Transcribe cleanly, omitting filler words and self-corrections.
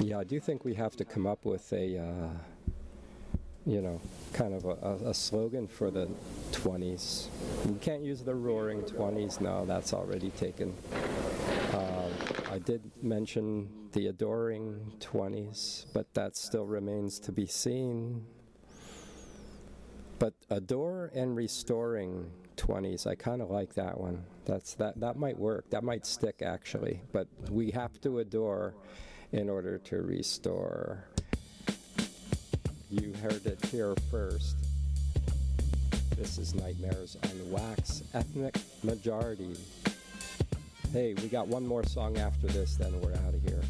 Yeah, I do think we have to come up with a, kind of a slogan for the 20s. We can't use the roaring 20s. No, that's already taken. I did mention the adoring 20s, but that still remains to be seen. But adore and restoring 20s, I kind of like that one. That might work. That might stick, actually. But we have to adore in order to restore. You heard it here first. This is Nightmares on Wax, Ethnic Majority. Hey, we got one more song after this, then we're out of here.